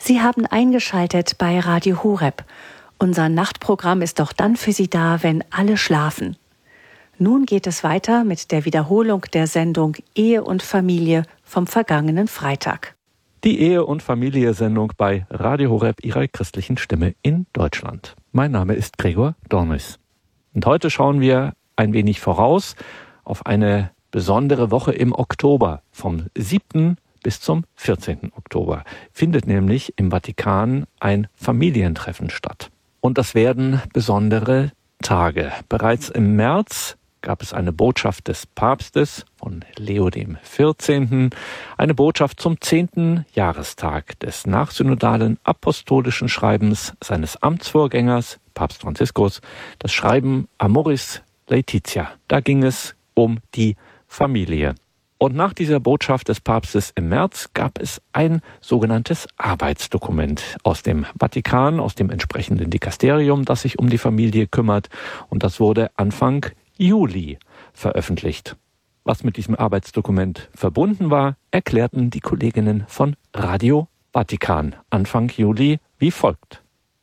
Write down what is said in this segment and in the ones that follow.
Sie haben eingeschaltet bei Radio Horeb. Unser Nachtprogramm ist doch dann für Sie da, wenn alle schlafen. Nun geht es weiter mit der Wiederholung der Sendung Ehe und Familie vom vergangenen Freitag. Die Ehe- und Familie-Sendung bei Radio Horeb, Ihrer christlichen Stimme in Deutschland. Mein Name ist Gregor Dornis. Und heute schauen wir ein wenig voraus auf eine besondere Woche im Oktober, vom 7. bis zum 14. Oktober findet nämlich im Vatikan ein Familientreffen statt. Und das werden besondere Tage. Bereits im März gab es eine Botschaft des Papstes von Leo XIV., eine Botschaft zum 10. Jahrestag des nachsynodalen apostolischen Schreibens seines Amtsvorgängers, Papst Franziskus, das Schreiben Amoris Laetitia. Da ging es um die Familie. Und nach dieser Botschaft des Papstes im März gab es ein sogenanntes Arbeitsdokument aus dem Vatikan, aus dem entsprechenden Dikasterium, das sich um die Familie kümmert. Und das wurde Anfang Juli veröffentlicht. Was mit diesem Arbeitsdokument verbunden war, erklärten die Kolleginnen von Radio Vatikan Anfang Juli wie folgt.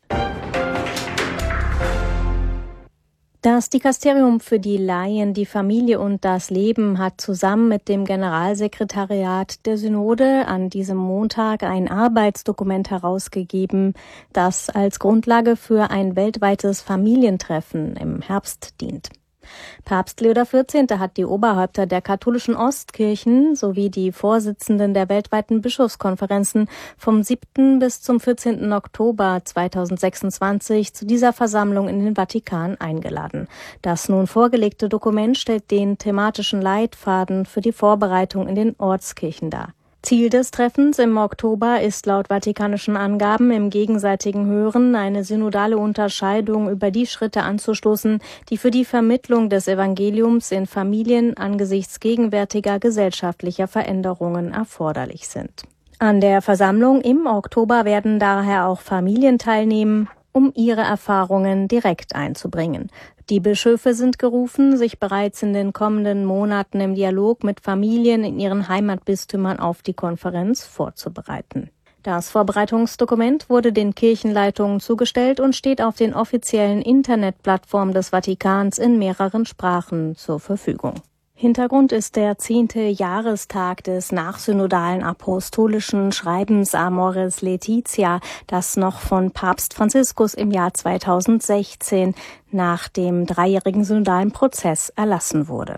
Das Dikasterium für die Laien, die Familie und das Leben hat zusammen mit dem Generalsekretariat der Synode an diesem Montag ein Arbeitsdokument herausgegeben, das als Grundlage für ein weltweites Familientreffen im Herbst dient. Papst Leo XIV. Hat die Oberhäupter der katholischen Ostkirchen sowie die Vorsitzenden der weltweiten Bischofskonferenzen vom 7. bis zum 14. Oktober 2026 zu dieser Versammlung in den Vatikan eingeladen. Das nun vorgelegte Dokument stellt den thematischen Leitfaden für die Vorbereitung in den Ortskirchen dar. Ziel des Treffens im Oktober ist laut vatikanischen Angaben im gegenseitigen Hören eine synodale Unterscheidung über die Schritte anzustoßen, die für die Vermittlung des Evangeliums in Familien angesichts gegenwärtiger gesellschaftlicher Veränderungen erforderlich sind. An der Versammlung im Oktober werden daher auch Familien teilnehmen, um ihre Erfahrungen direkt einzubringen. Die Bischöfe sind gerufen, sich bereits in den kommenden Monaten im Dialog mit Familien in ihren Heimatbistümern auf die Konferenz vorzubereiten. Das Vorbereitungsdokument wurde den Kirchenleitungen zugestellt und steht auf den offiziellen Internetplattformen des Vatikans in mehreren Sprachen zur Verfügung. Hintergrund ist der 10. Jahrestag des nachsynodalen apostolischen Schreibens Amoris Laetitia, das noch von Papst Franziskus im Jahr 2016 nach dem 3-jährigen synodalen Prozess erlassen wurde.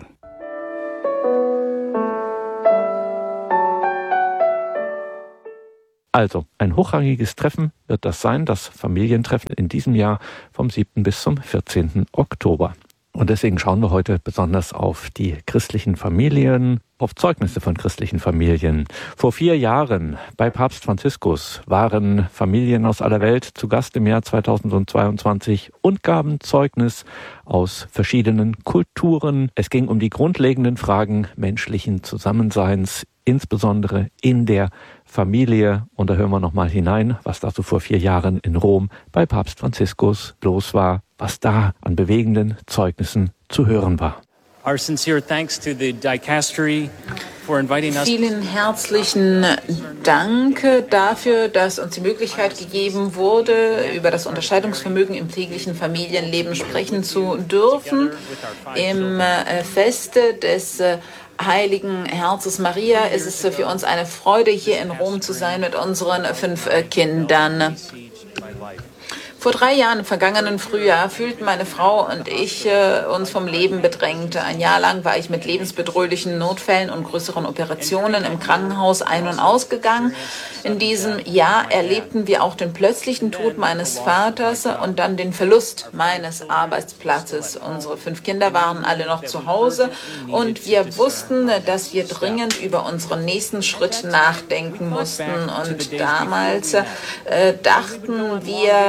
Also, ein hochrangiges Treffen wird das sein, das Familientreffen in diesem Jahr vom 7. bis zum 14. Oktober. Und deswegen schauen wir heute besonders auf die christlichen Familien, auf Zeugnisse von christlichen Familien. Vor 4 Jahren bei Papst Franziskus waren Familien aus aller Welt zu Gast im Jahr 2022 und gaben Zeugnis aus verschiedenen Kulturen. Es ging um die grundlegenden Fragen menschlichen Zusammenseins, insbesondere in der Familie. Und da hören wir nochmal hinein, was da so vor 4 Jahren in Rom bei Papst Franziskus los war, was da an bewegenden Zeugnissen zu hören war. Our sincere thanks to the dicastery for inviting us. Vielen herzlichen Dank dafür, dass uns die Möglichkeit gegeben wurde, über das Unterscheidungsvermögen im täglichen Familienleben sprechen zu dürfen. Im Feste des Heiligen Herzens Maria ist es für uns eine Freude, hier in Rom zu sein mit unseren 5 Kindern. Vor 3 Jahren, im vergangenen Frühjahr, fühlten meine Frau und ich uns vom Leben bedrängt. Ein Jahr lang war ich mit lebensbedrohlichen Notfällen und größeren Operationen im Krankenhaus ein- und ausgegangen. In diesem Jahr erlebten wir auch den plötzlichen Tod meines Vaters und dann den Verlust meines Arbeitsplatzes. Unsere 5 Kinder waren alle noch zu Hause und wir wussten, dass wir dringend über unseren nächsten Schritt nachdenken mussten. Und damals dachten wir an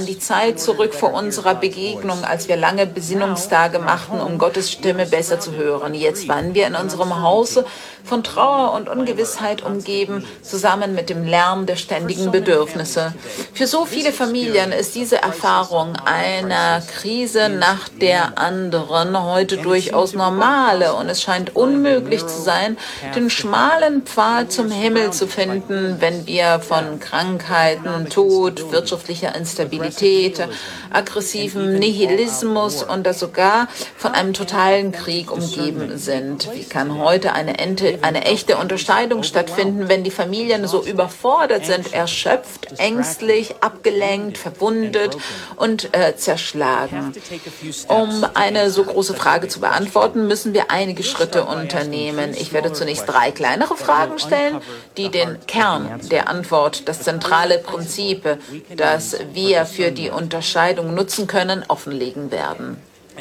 an die Zeit zurück vor unserer Begegnung, als wir lange Besinnungstage machten, um Gottes Stimme besser zu hören. Jetzt waren wir in unserem Hause von Trauer und Ungewissheit umgeben, zusammen mit dem Lärm der ständigen Bedürfnisse. Für so viele Familien ist diese Erfahrung einer Krise nach der anderen heute durchaus normale und es scheint unmöglich zu sein, den schmalen Pfad zum Himmel zu finden, wenn wir von Krankheiten, Tod, wirtschaftlicher Instabilität, aggressivem Nihilismus und das sogar von einem totalen Krieg umgeben sind. Wie kann heute eine echte Unterscheidung stattfinden, wenn die Familien so überfordert sind, erschöpft, ängstlich, abgelenkt, verwundet und zerschlagen? Um eine so große Frage zu beantworten, müssen wir einige Schritte unternehmen. Ich werde zunächst 3 kleinere Fragen stellen, die den Kern der Antwort, das zentrale Prinzip, das wir für die Unterscheidung nutzen können, offenlegen werden.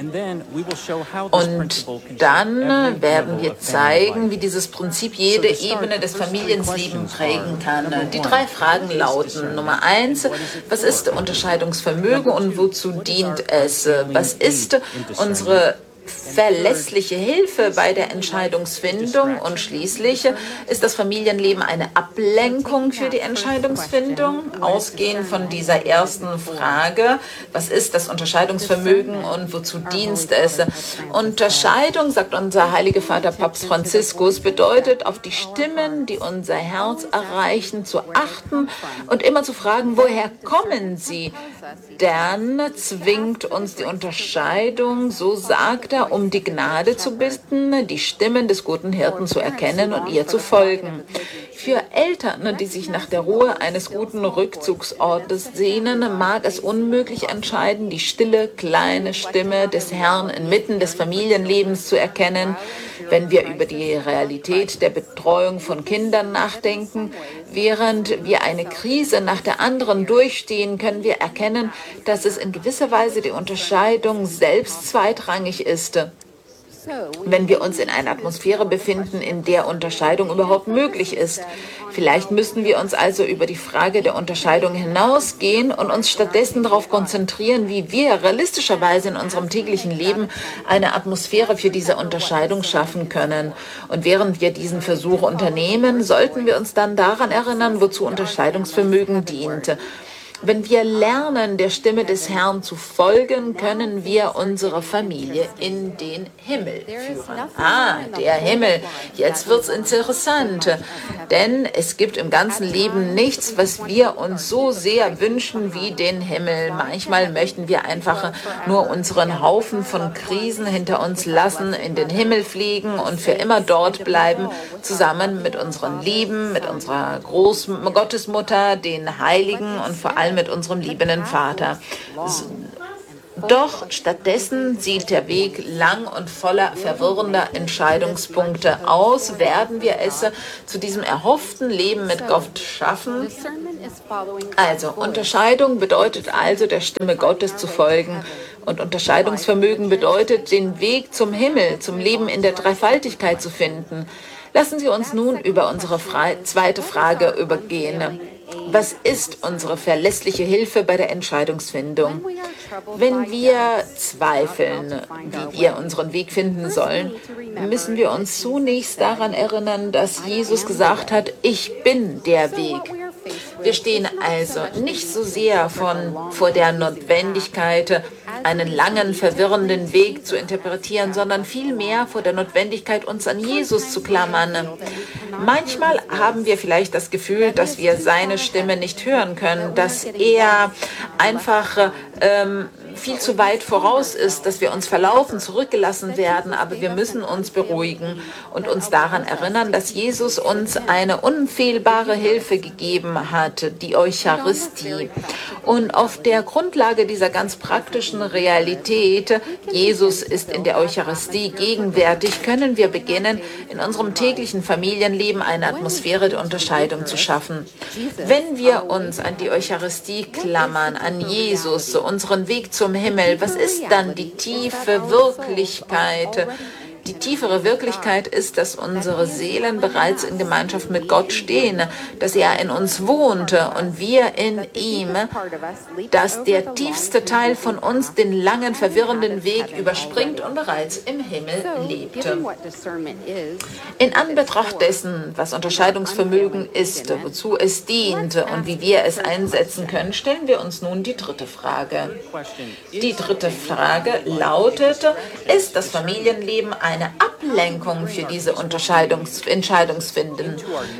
Und dann werden wir zeigen, wie dieses Prinzip jede Ebene des Familienlebens prägen kann. Die 3 Fragen lauten: Nummer 1, was ist Unterscheidungsvermögen und wozu dient es? Was ist unsere verlässliche Hilfe bei der Entscheidungsfindung und schließlich ist das Familienleben eine Ablenkung für die Entscheidungsfindung. Ausgehend von dieser ersten Frage, was ist das Unterscheidungsvermögen und wozu dient es? Unterscheidung, sagt unser heiliger Vater Papst Franziskus, bedeutet, auf die Stimmen, die unser Herz erreichen, zu achten und immer zu fragen, woher kommen sie? Dann zwingt uns die Unterscheidung, so sagt er, um die Gnade zu bitten, die Stimmen des guten Hirten zu erkennen und ihr zu folgen. Für Eltern, die sich nach der Ruhe eines guten Rückzugsortes sehnen, mag es unmöglich entscheiden, die stille, kleine Stimme des Herrn inmitten des Familienlebens zu erkennen. Wenn wir über die Realität der Betreuung von Kindern nachdenken, während wir eine Krise nach der anderen durchstehen, können wir erkennen, dass es in gewisser Weise die Unterscheidung selbst zweitrangig ist. Wenn wir uns in einer Atmosphäre befinden, in der Unterscheidung überhaupt möglich ist. Vielleicht müssten wir uns also über die Frage der Unterscheidung hinausgehen und uns stattdessen darauf konzentrieren, wie wir realistischerweise in unserem täglichen Leben eine Atmosphäre für diese Unterscheidung schaffen können. Und während wir diesen Versuch unternehmen, sollten wir uns dann daran erinnern, wozu Unterscheidungsvermögen dient. Wenn wir lernen, der Stimme des Herrn zu folgen, können wir unsere Familie in den Himmel führen. Der Himmel. Jetzt wird's interessant. Denn es gibt im ganzen Leben nichts, was wir uns so sehr wünschen wie den Himmel. Manchmal möchten wir einfach nur unseren Haufen von Krisen hinter uns lassen, in den Himmel fliegen und für immer dort bleiben, zusammen mit unseren Lieben, mit unserer Gottesmutter, den Heiligen und vor allem mit unserem liebenden Vater. Doch stattdessen sieht der Weg lang und voller verwirrender Entscheidungspunkte aus. Werden wir es zu diesem erhofften Leben mit Gott schaffen? Also, Unterscheidung bedeutet also, der Stimme Gottes zu folgen. Und Unterscheidungsvermögen bedeutet, den Weg zum Himmel, zum Leben in der Dreifaltigkeit zu finden. Lassen Sie uns nun über unsere zweite Frage übergehen. Was ist unsere verlässliche Hilfe bei der Entscheidungsfindung? Wenn wir zweifeln, wie wir unseren Weg finden sollen, müssen wir uns zunächst daran erinnern, dass Jesus gesagt hat, ich bin der Weg. Wir stehen also nicht so sehr vor der Notwendigkeit, einen langen, verwirrenden Weg zu interpretieren, sondern vielmehr vor der Notwendigkeit, uns an Jesus zu klammern. Manchmal haben wir vielleicht das Gefühl, dass wir seine Stimme nicht hören können, dass er einfach viel zu weit voraus ist, dass wir uns verlaufen, zurückgelassen werden, aber wir müssen uns beruhigen und uns daran erinnern, dass Jesus uns eine unfehlbare Hilfe gegeben hat, die Eucharistie. Und auf der Grundlage dieser ganz praktischen Realität, Jesus ist in der Eucharistie gegenwärtig, können wir beginnen, in unserem täglichen Familienleben eine Atmosphäre der Unterscheidung zu schaffen. Wenn wir uns an die Eucharistie klammern, an Jesus, unseren Weg zum Himmel, was ist dann die tiefe Wirklichkeit, Die tiefere Wirklichkeit ist, dass unsere Seelen bereits in Gemeinschaft mit Gott stehen, dass er in uns wohnte und wir in ihm, dass der tiefste Teil von uns den langen, verwirrenden Weg überspringt und bereits im Himmel lebte. In Anbetracht dessen, was Unterscheidungsvermögen ist, wozu es dient und wie wir es einsetzen können, stellen wir uns nun die dritte Frage. Die dritte Frage lautet, ist das Familienleben eine Ablenkung für diese Entscheidungsfinden?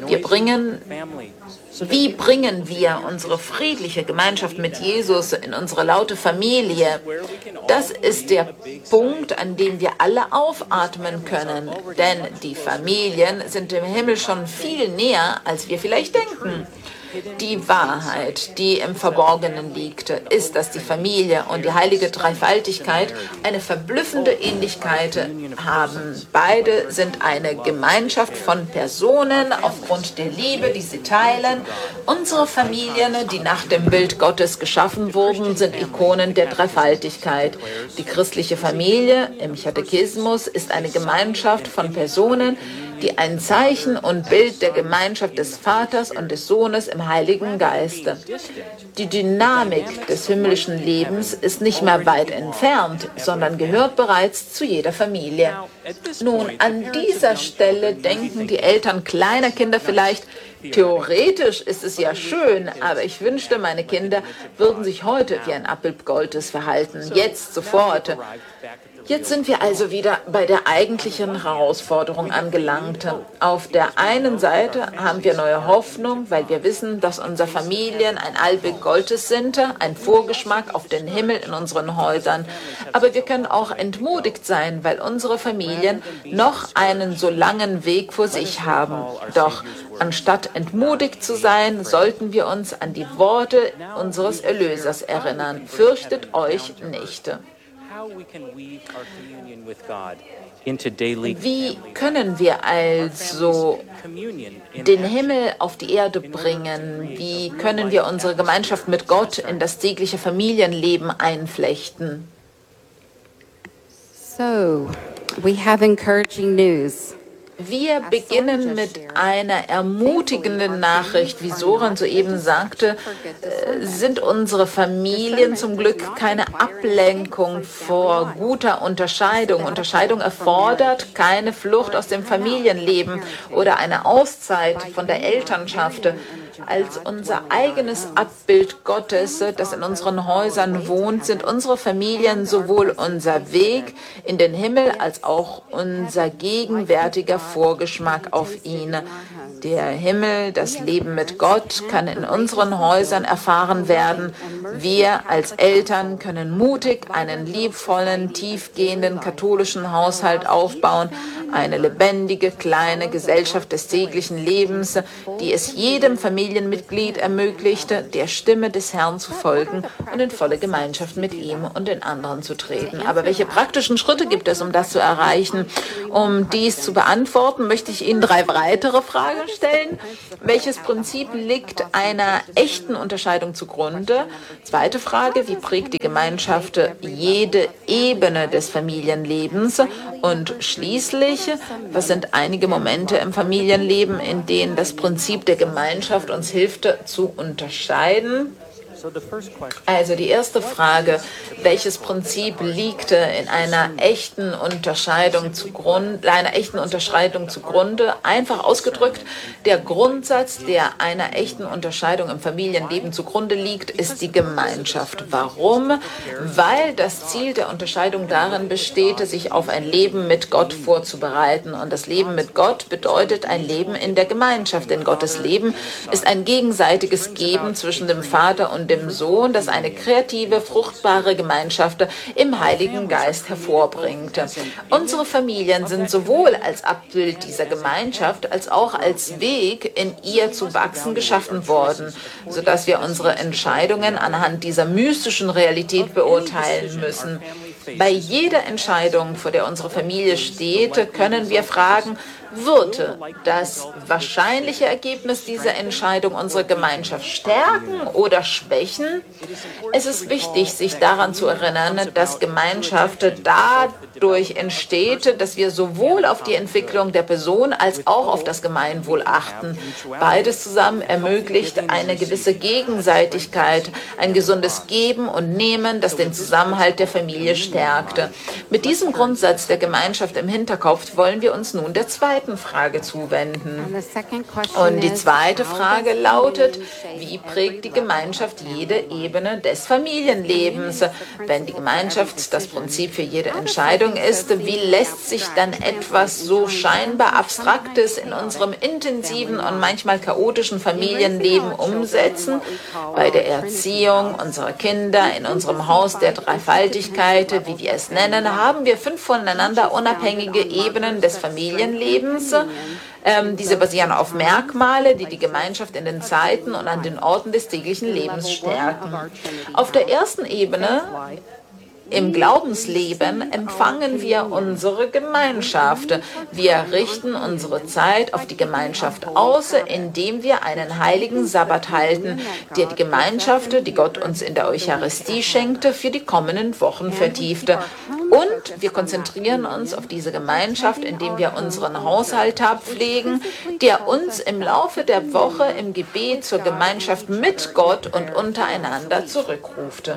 Wie bringen wir unsere friedliche Gemeinschaft mit Jesus in unsere laute Familie? Das ist der Punkt, an dem wir alle aufatmen können, denn die Familien sind im Himmel schon viel näher, als wir vielleicht denken. Die Wahrheit, die im Verborgenen liegt, ist, dass die Familie und die heilige Dreifaltigkeit eine verblüffende Ähnlichkeit haben. Beide sind eine Gemeinschaft von Personen aufgrund der Liebe, die sie teilen. Unsere Familien, die nach dem Bild Gottes geschaffen wurden, sind Ikonen der Dreifaltigkeit. Die christliche Familie im Katechismus ist eine Gemeinschaft von Personen, die ein Zeichen und Bild der Gemeinschaft des Vaters und des Sohnes im Heiligen Geiste. Die Dynamik des himmlischen Lebens ist nicht mehr weit entfernt, sondern gehört bereits zu jeder Familie. Nun, an dieser Stelle denken die Eltern kleiner Kinder vielleicht, theoretisch ist es ja schön, aber ich wünschte, meine Kinder würden sich heute wie ein Abbild Gottes verhalten, jetzt, sofort. Jetzt sind wir also wieder bei der eigentlichen Herausforderung angelangt. Auf der einen Seite haben wir neue Hoffnung, weil wir wissen, dass unsere Familien ein Abbild Gottes sind, ein Vorgeschmack auf den Himmel in unseren Häusern. Aber wir können auch entmutigt sein, weil unsere Familien noch einen so langen Weg vor sich haben. Doch anstatt entmutigt zu sein, sollten wir uns an die Worte unseres Erlösers erinnern. Fürchtet euch nicht. Wie können wir also den Himmel auf die Erde bringen? Wie können wir unsere Gemeinschaft mit Gott in das tägliche Familienleben einflechten? So, we have encouraging news. Wir beginnen mit einer ermutigenden Nachricht. Wie Soren soeben sagte, sind unsere Familien zum Glück keine Ablenkung vor guter Unterscheidung. Unterscheidung erfordert keine Flucht aus dem Familienleben oder eine Auszeit von der Elternschaft. Als unser eigenes Abbild Gottes, das in unseren Häusern wohnt, sind unsere Familien sowohl unser Weg in den Himmel als auch unser gegenwärtiger Vorgeschmack auf ihn. Der Himmel, das Leben mit Gott, kann in unseren Häusern erfahren werden. Wir als Eltern können mutig einen liebvollen, tiefgehenden katholischen Haushalt aufbauen, eine lebendige, kleine Gesellschaft des täglichen Lebens, die es jedem Familienmitglied ermöglicht, der Stimme des Herrn zu folgen und in volle Gemeinschaft mit ihm und den anderen zu treten. Aber welche praktischen Schritte gibt es, um das zu erreichen? Um dies zu beantworten, möchte ich Ihnen 3 weitere Fragen stellen. Welches Prinzip liegt einer echten Unterscheidung zugrunde? Zweite Frage, wie prägt die Gemeinschaft jede Ebene des Familienlebens? Und schließlich, was sind einige Momente im Familienleben, in denen das Prinzip der Gemeinschaft uns hilft, zu unterscheiden? Also die erste Frage, welches Prinzip liegt in einer echten Unterscheidung zugrunde? Einfach ausgedrückt, der Grundsatz, der einer echten Unterscheidung im Familienleben zugrunde liegt, ist die Gemeinschaft. Warum? Weil das Ziel der Unterscheidung darin besteht, sich auf ein Leben mit Gott vorzubereiten. Und das Leben mit Gott bedeutet ein Leben in der Gemeinschaft. Denn Gottes Leben ist ein gegenseitiges Geben zwischen dem Vater und dem Sohn, das eine kreative, fruchtbare Gemeinschaft im Heiligen Geist hervorbringt. Unsere Familien sind sowohl als Abbild dieser Gemeinschaft als auch als Weg, in ihr zu wachsen, geschaffen worden, sodass wir unsere Entscheidungen anhand dieser mystischen Realität beurteilen müssen. Bei jeder Entscheidung, vor der unsere Familie steht, können wir fragen, Würde das wahrscheinliche Ergebnis dieser Entscheidung unsere Gemeinschaft stärken oder schwächen? Es ist wichtig, sich daran zu erinnern, dass Gemeinschaft dadurch entsteht, dass wir sowohl auf die Entwicklung der Person als auch auf das Gemeinwohl achten. Beides zusammen ermöglicht eine gewisse Gegenseitigkeit, ein gesundes Geben und Nehmen, das den Zusammenhalt der Familie stärkt. Mit diesem Grundsatz der Gemeinschaft im Hinterkopf wollen wir uns nun der zweiten Frage zuwenden. Und die zweite Frage lautet, wie prägt die Gemeinschaft jede Ebene des Familienlebens? Wenn die Gemeinschaft das Prinzip für jede Entscheidung ist, wie lässt sich dann etwas so scheinbar Abstraktes in unserem intensiven und manchmal chaotischen Familienleben umsetzen? Bei der Erziehung unserer Kinder, in unserem Haus der Dreifaltigkeit, wie wir es nennen, haben wir 5 voneinander unabhängige Ebenen des Familienlebens. Diese basieren auf Merkmale, die die Gemeinschaft in den Zeiten und an den Orten des täglichen Lebens stärken. Auf der ersten Ebene im Glaubensleben empfangen wir unsere Gemeinschaft. Wir richten unsere Zeit auf die Gemeinschaft aus, indem wir einen heiligen Sabbat halten, der die Gemeinschaft, die Gott uns in der Eucharistie schenkte, für die kommenden Wochen vertiefte. Und wir konzentrieren uns auf diese Gemeinschaft, indem wir unseren Haushalter pflegen, der uns im Laufe der Woche im Gebet zur Gemeinschaft mit Gott und untereinander zurückruft.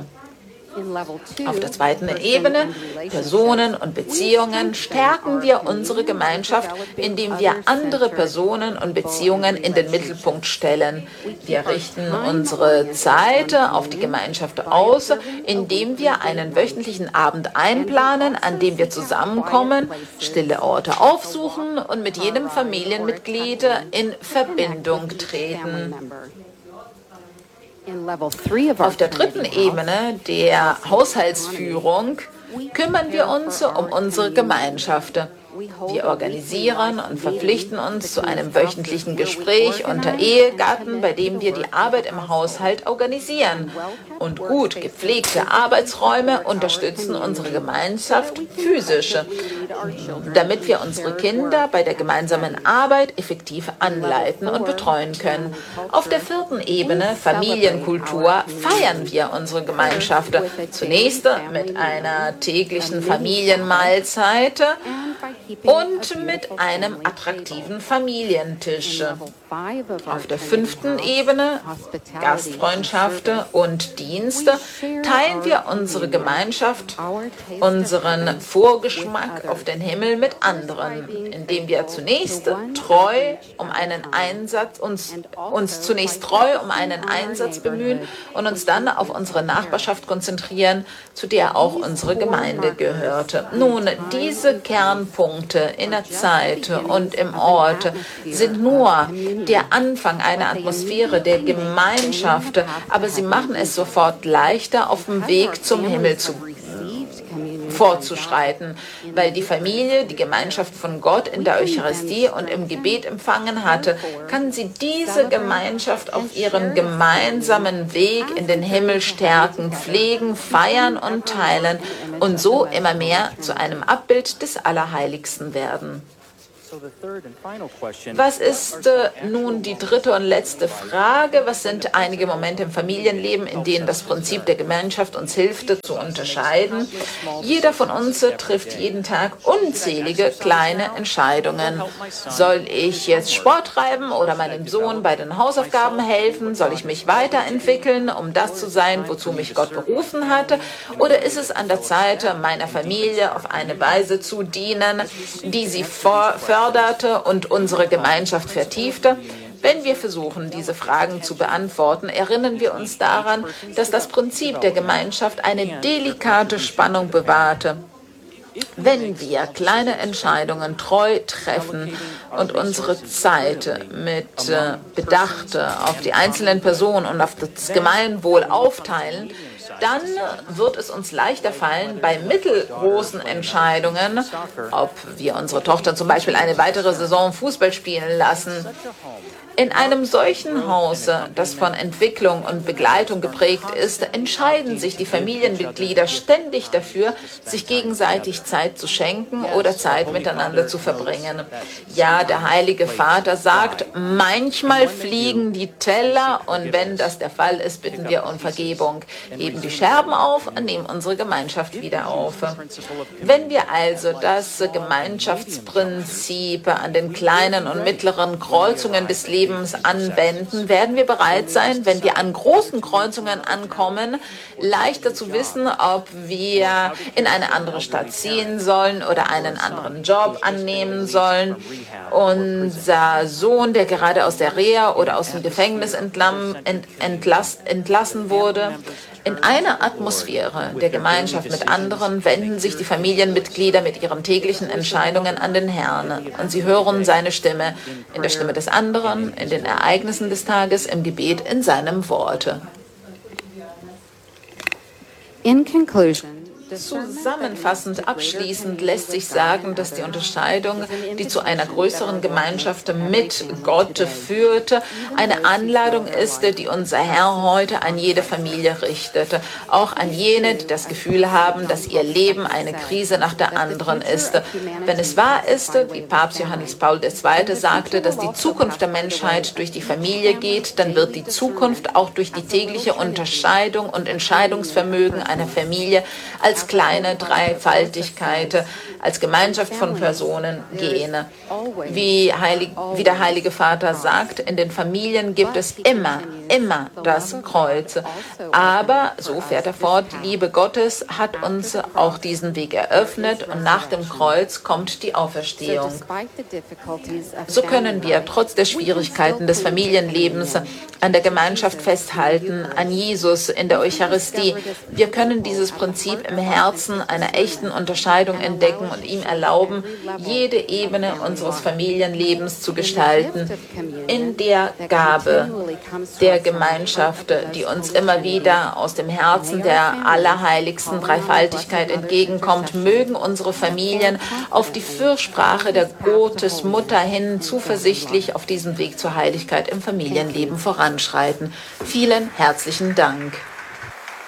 Auf der zweiten Ebene, Personen und Beziehungen, stärken wir unsere Gemeinschaft, indem wir andere Personen und Beziehungen in den Mittelpunkt stellen. Wir richten unsere Zeit auf die Gemeinschaft aus, indem wir einen wöchentlichen Abend einplanen, an dem wir zusammenkommen, stille Orte aufsuchen und mit jedem Familienmitglied in Verbindung treten. Auf der dritten Ebene, der Haushaltsführung, kümmern wir uns um unsere Gemeinschaft. Wir organisieren und verpflichten uns zu einem wöchentlichen Gespräch unter Ehegatten, bei dem wir die Arbeit im Haushalt organisieren. Und gut gepflegte Arbeitsräume unterstützen unsere Gemeinschaft physisch, damit wir unsere Kinder bei der gemeinsamen Arbeit effektiv anleiten und betreuen können. Auf der vierten Ebene, Familienkultur, feiern wir unsere Gemeinschaft. Zunächst mit einer täglichen Familienmahlzeit und mit einem attraktiven Familientisch. Auf der fünften Ebene, Gastfreundschaft und Dienst, teilen wir unsere Gemeinschaft, unseren Vorgeschmack auf den Himmel mit anderen, indem wir uns zunächst treu um einen Einsatz bemühen und uns dann auf unsere Nachbarschaft konzentrieren, zu der auch unsere Gemeinde gehört. Nun, diese Kernpunkte in der Zeit und im Ort sind nur der Anfang einer Atmosphäre der Gemeinschaft, aber sie machen es sofort leichter, auf dem Weg zum Himmel fortzuschreiten, weil die Familie die Gemeinschaft von Gott in der Eucharistie und im Gebet empfangen hatte, kann sie diese Gemeinschaft auf ihrem gemeinsamen Weg in den Himmel stärken, pflegen, feiern und teilen und so immer mehr zu einem Abbild des Allerheiligsten werden. Was ist nun die dritte und letzte Frage? Was sind einige Momente im Familienleben, in denen das Prinzip der Gemeinschaft uns hilft, zu unterscheiden? Jeder von uns trifft jeden Tag unzählige kleine Entscheidungen. Soll ich jetzt Sport treiben oder meinem Sohn bei den Hausaufgaben helfen? Soll ich mich weiterentwickeln, um das zu sein, wozu mich Gott berufen hatte? Oder ist es an der Zeit, meiner Familie auf eine Weise zu dienen, die sie förderte und unsere Gemeinschaft vertiefte? Wenn wir versuchen, diese Fragen zu beantworten, erinnern wir uns daran, dass das Prinzip der Gemeinschaft eine delikate Spannung bewahrte. Wenn wir kleine Entscheidungen treu treffen und unsere Zeit mit Bedacht auf die einzelnen Personen und auf das Gemeinwohl aufteilen, dann wird es uns leichter fallen, bei mittelgroßen Entscheidungen, ob wir unsere Tochter zum Beispiel eine weitere Saison Fußball spielen lassen, In einem solchen Hause, das von Entwicklung und Begleitung geprägt ist, entscheiden sich die Familienmitglieder ständig dafür, sich gegenseitig Zeit zu schenken oder Zeit miteinander zu verbringen. Ja, der Heilige Vater sagt, manchmal fliegen die Teller und wenn das der Fall ist, bitten wir um Vergebung, heben die Scherben auf und nehmen unsere Gemeinschaft wieder auf. Wenn wir also das Gemeinschaftsprinzip an den kleinen und mittleren Kreuzungen des Lebens anwenden, werden wir bereit sein, wenn wir an großen Kreuzungen ankommen, leichter zu wissen, ob wir in eine andere Stadt ziehen sollen oder einen anderen Job annehmen sollen. Unser Sohn, der gerade aus der Reha oder aus dem Gefängnis entlassen wurde, in einer Atmosphäre der Gemeinschaft mit anderen wenden sich die Familienmitglieder mit ihren täglichen Entscheidungen an den Herrn und sie hören seine Stimme in der Stimme des anderen, in den Ereignissen des Tages, im Gebet, in seinem Worte. In conclusion, Zusammenfassend abschließend lässt sich sagen, dass die Unterscheidung, die zu einer größeren Gemeinschaft mit Gott führt, eine Anladung ist, die unser Herr heute an jede Familie richtet. Auch an jene, die das Gefühl haben, dass ihr Leben eine Krise nach der anderen ist. Wenn es wahr ist, wie Papst Johannes Paul II. Sagte, dass die Zukunft der Menschheit durch die Familie geht, dann wird die Zukunft auch durch die tägliche Unterscheidung und Entscheidungsvermögen einer Familie als kleine Dreifaltigkeit, als Gemeinschaft von Personen gehen. Wie der Heilige Vater sagt, in den Familien gibt es immer das Kreuz. Aber, so fährt er fort, die Liebe Gottes hat uns auch diesen Weg eröffnet und nach dem Kreuz kommt die Auferstehung. So können wir trotz der Schwierigkeiten des Familienlebens an der Gemeinschaft festhalten, an Jesus in der Eucharistie. Wir können dieses Prinzip im Herzen einer echten Unterscheidung entdecken und ihm erlauben, jede Ebene unseres Familienlebens zu gestalten, in der Gabe der Gemeinschaft, die uns immer wieder aus dem Herzen der allerheiligsten Dreifaltigkeit entgegenkommt. Mögen unsere Familien auf die Fürsprache der Gottesmutter hin zuversichtlich auf diesem Weg zur Heiligkeit im Familienleben voranschreiten. Vielen herzlichen Dank.